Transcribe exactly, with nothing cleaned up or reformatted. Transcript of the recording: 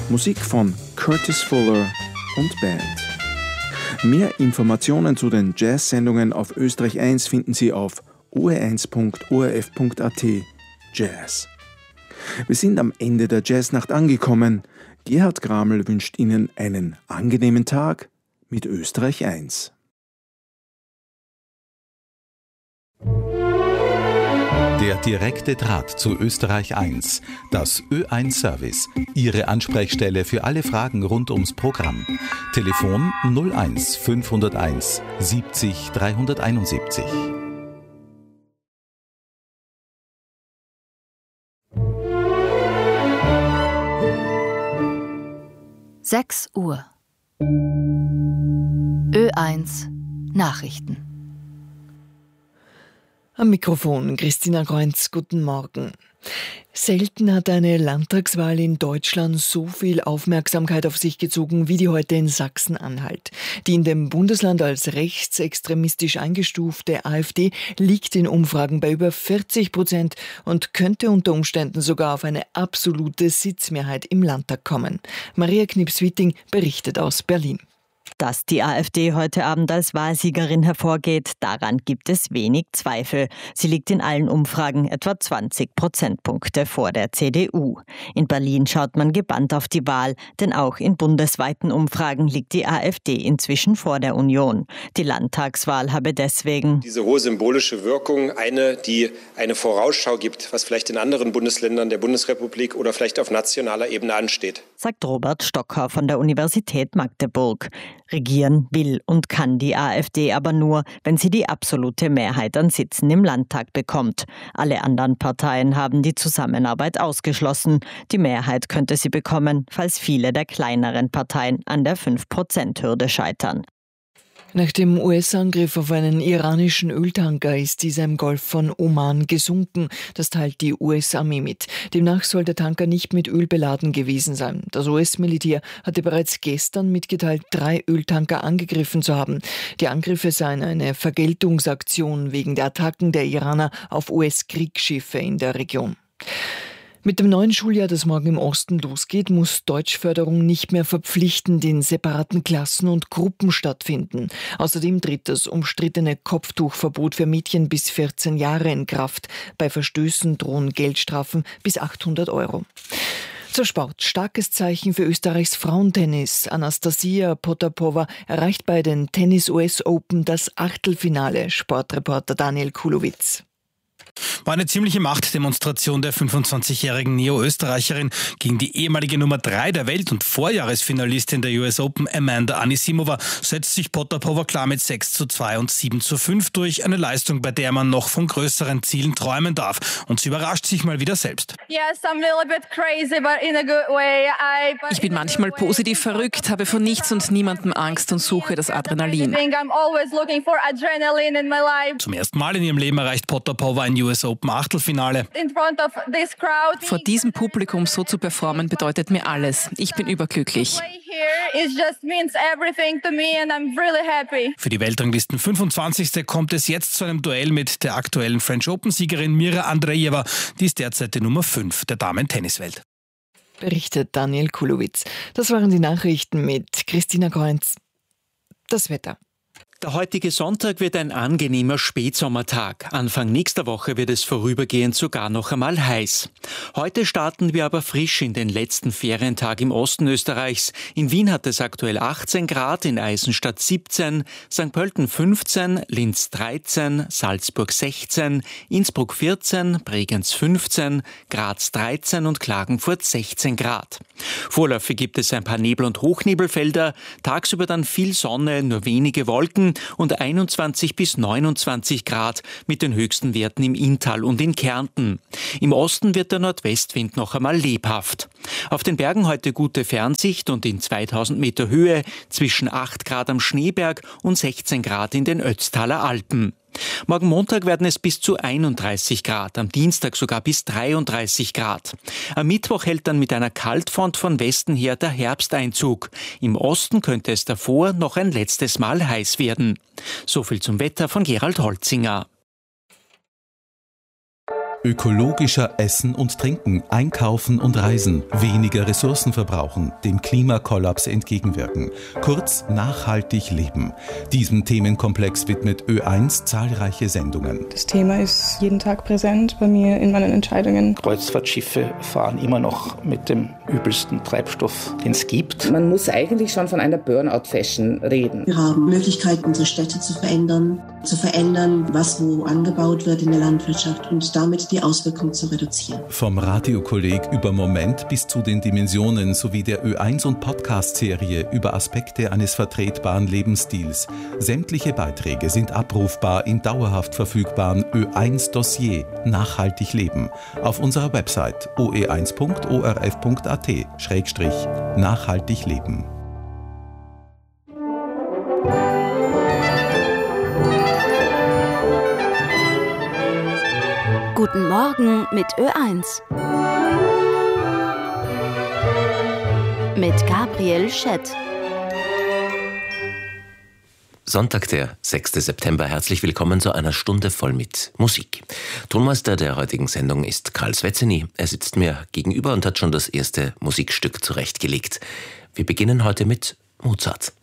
Musik von Curtis Fuller und Band. Mehr Informationen zu den Jazz-Sendungen auf Österreich eins finden Sie auf o e eins punkt o r f punkt a t Jazz. Wir sind am Ende der Jazznacht angekommen. Gerhard Graml wünscht Ihnen einen angenehmen Tag mit Österreich eins. Der direkte Draht zu Österreich eins, das Ö eins Service, Ihre Ansprechstelle für alle Fragen rund ums Programm. Telefon null eins fünfhunderteins siebzig dreihunderteinundsiebzig. sechs Uhr. Ö eins Nachrichten. Am Mikrofon Christina Kreunz, guten Morgen. Selten hat eine Landtagswahl in Deutschland so viel Aufmerksamkeit auf sich gezogen wie die heute in Sachsen-Anhalt. Die in dem Bundesland als rechtsextremistisch eingestufte AfD liegt in Umfragen bei über vierzig Prozent und könnte unter Umständen sogar auf eine absolute Sitzmehrheit im Landtag kommen. Maria Knips-Witting berichtet aus Berlin. Dass die AfD heute Abend als Wahlsiegerin hervorgeht, daran gibt es wenig Zweifel. Sie liegt in allen Umfragen etwa zwanzig Prozentpunkte vor der C D U. In Berlin schaut man gebannt auf die Wahl, denn auch in bundesweiten Umfragen liegt die AfD inzwischen vor der Union. Die Landtagswahl habe deswegen diese hohe symbolische Wirkung, eine, die eine Vorausschau gibt, was vielleicht in anderen Bundesländern der Bundesrepublik oder vielleicht auf nationaler Ebene ansteht, sagt Robert Stocker von der Universität Magdeburg. Regieren will und kann die AfD aber nur, wenn sie die absolute Mehrheit an Sitzen im Landtag bekommt. Alle anderen Parteien haben die Zusammenarbeit ausgeschlossen. Die Mehrheit könnte sie bekommen, falls viele der kleineren Parteien an der fünf Prozent Hürde scheitern. Nach dem U S-Angriff auf einen iranischen Öltanker ist dieser im Golf von Oman gesunken. Das teilt die U S-Armee mit. Demnach soll der Tanker nicht mit Öl beladen gewesen sein. Das U S-Militär hatte bereits gestern mitgeteilt, drei Öltanker angegriffen zu haben. Die Angriffe seien eine Vergeltungsaktion wegen der Attacken der Iraner auf U S-Kriegsschiffe in der Region. Mit dem neuen Schuljahr, das morgen im Osten losgeht, muss Deutschförderung nicht mehr verpflichtend in separaten Klassen und Gruppen stattfinden. Außerdem tritt das umstrittene Kopftuchverbot für Mädchen bis vierzehn Jahre in Kraft. Bei Verstößen drohen Geldstrafen bis achthundert Euro. Zur Sport. Starkes Zeichen für Österreichs Frauentennis. Anastasia Potapova erreicht bei den Tennis-U S Open das Achtelfinale. Sportreporter Daniel Kulowitz. War eine ziemliche Machtdemonstration der fünfundzwanzigjährigen Neo-Österreicherin gegen die ehemalige Nummer drei der Welt und Vorjahresfinalistin der U S Open Amanda Anisimova setzt sich Potapova klar mit sechs zu zwei und sieben zu fünf durch. Eine Leistung, bei der man noch von größeren Zielen träumen darf. Und sie überrascht sich mal wieder selbst. Ich bin manchmal positiv verrückt, habe vor nichts und niemandem Angst und suche das Adrenalin. Zum ersten Mal in ihrem Leben erreicht Potapova ein U S Open Achtelfinale. Vor diesem Publikum so zu performen, bedeutet mir alles. Ich bin überglücklich. Für die Weltranglisten fünfundzwanzigste kommt es jetzt zu einem Duell mit der aktuellen French Open-Siegerin Mira Andreeva. Die ist derzeit die Nummer fünf der Damen-Tenniswelt. Berichtet Daniel Kulowitz. Das waren die Nachrichten mit Christina Kreunz. Das Wetter. Der heutige Sonntag wird ein angenehmer Spätsommertag. Anfang nächster Woche wird es vorübergehend sogar noch einmal heiß. Heute starten wir aber frisch in den letzten Ferientag im Osten Österreichs. In Wien hat es aktuell achtzehn Grad, in Eisenstadt siebzehn, Sankt Pölten fünfzehn, Linz dreizehn, Salzburg sechzehn, Innsbruck vierzehn, Bregenz fünfzehn, Graz dreizehn und Klagenfurt sechzehn Grad. Vorläufig gibt es ein paar Nebel- und Hochnebelfelder, tagsüber dann viel Sonne, nur wenige Wolken und einundzwanzig bis neunundzwanzig Grad mit den höchsten Werten im Inntal und in Kärnten. Im Osten wird der Nordwestwind noch einmal lebhaft. Auf den Bergen heute gute Fernsicht und in zweitausend Meter Höhe zwischen acht Grad am Schneeberg und sechzehn Grad in den Ötztaler Alpen. Morgen Montag werden es bis zu einunddreißig Grad, am Dienstag sogar bis dreiunddreißig Grad. Am Mittwoch hält dann mit einer Kaltfront von Westen her der Herbsteinzug. Im Osten könnte es davor noch ein letztes Mal heiß werden. So viel zum Wetter von Gerald Holzinger. Ökologischer essen und trinken, einkaufen und reisen, weniger Ressourcen verbrauchen, dem Klimakollaps entgegenwirken. Kurz nachhaltig leben. Diesem Themenkomplex widmet Ö eins zahlreiche Sendungen. Das Thema ist jeden Tag präsent bei mir in meinen Entscheidungen. Kreuzfahrtschiffe fahren immer noch mit dem übelsten Treibstoff, den es gibt. Man muss eigentlich schon von einer Burnout-Fashion reden. Wir haben Möglichkeiten, unsere Städte zu verändern, zu verändern, was wo angebaut wird in der Landwirtschaft und damit die Auswirkungen zu reduzieren. Vom Radiokolleg über Moment bis zu den Dimensionen sowie der Ö eins und Podcast-Serie über Aspekte eines vertretbaren Lebensstils. Sämtliche Beiträge sind abrufbar im dauerhaft verfügbaren Ö eins Dossier Nachhaltig leben auf unserer Website o e eins punkt o r f punkt a t schrägstrich nachhaltig leben. Guten Morgen mit Ö eins. Mit Gabriel Schett. Sonntag, der sechster September. Herzlich willkommen zu einer Stunde voll mit Musik. Tonmeister der heutigen Sendung ist Karl Svezzeny. Er sitzt mir gegenüber und hat schon das erste Musikstück zurechtgelegt. Wir beginnen heute mit Mozart.